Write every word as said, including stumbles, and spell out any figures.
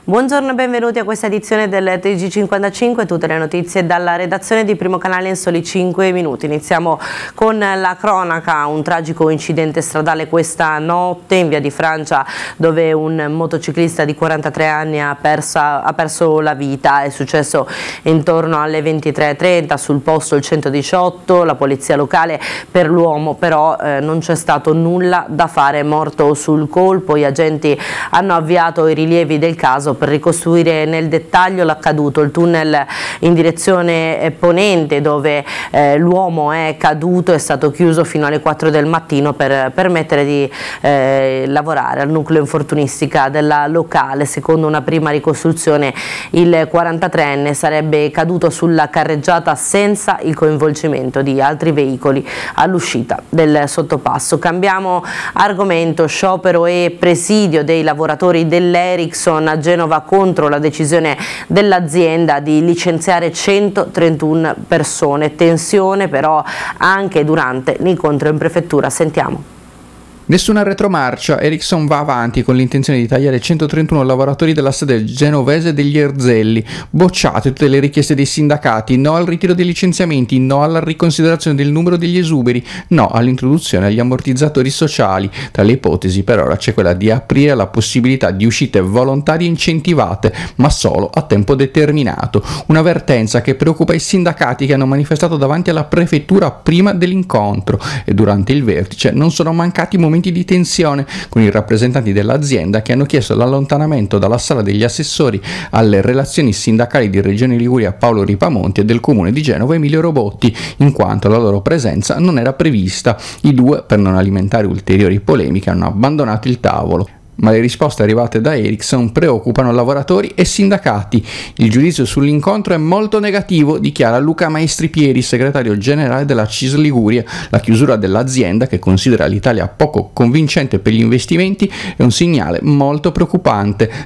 Buongiorno e benvenuti a questa edizione del T G cinquantacinque, tutte le notizie dalla redazione di Primo Canale in soli cinque minuti. Iniziamo con la cronaca, un tragico incidente stradale questa notte in via di Francia dove un motociclista di quarantatré anni ha, persa, ha perso la vita. È successo intorno alle ventitré e trenta, sul posto il centodiciotto, la polizia locale, per l'uomo però eh, non c'è stato nulla da fare, è morto sul colpo. Gli agenti hanno avviato i rilievi del caso per ricostruire nel dettaglio l'accaduto. Il tunnel in direzione ponente dove eh, l'uomo è caduto è stato chiuso fino alle quattro del mattino per permettere di eh, lavorare al nucleo infortunistica della locale. Secondo una prima ricostruzione il quarantatreenne sarebbe caduto sulla carreggiata senza il coinvolgimento di altri veicoli all'uscita del sottopasso. Cambiamo argomento: sciopero e presidio dei lavoratori dell'Ericsson a Genova contro la decisione dell'azienda di licenziare centotrentuno persone. Tensione però anche durante l'incontro in prefettura. Sentiamo. Nessuna retromarcia, Ericsson va avanti con l'intenzione di tagliare centotrentuno lavoratori della sede genovese degli Erzelli. Bocciate tutte le richieste dei sindacati, no al ritiro dei licenziamenti, no alla riconsiderazione del numero degli esuberi, no all'introduzione agli ammortizzatori sociali. Tra le ipotesi per ora c'è quella di aprire la possibilità di uscite volontarie incentivate, ma solo a tempo determinato. Un'avvertenza che preoccupa i sindacati che hanno manifestato davanti alla prefettura prima dell'incontro, e durante il vertice non sono mancati momenti di tensione con i rappresentanti dell'azienda che hanno chiesto l'allontanamento dalla sala degli assessori alle relazioni sindacali di Regione Liguria Paolo Ripamonti e del comune di Genova Emilio Robotti, in quanto la loro presenza non era prevista. I due, per non alimentare ulteriori polemiche, hanno abbandonato il tavolo. Ma le risposte arrivate da Ericsson preoccupano lavoratori e sindacati. Il giudizio sull'incontro è molto negativo, dichiara Luca Maestri Pieri, segretario generale della C I S Liguria. La chiusura dell'azienda, che considera l'Italia poco convincente per gli investimenti, è un segnale molto preoccupante.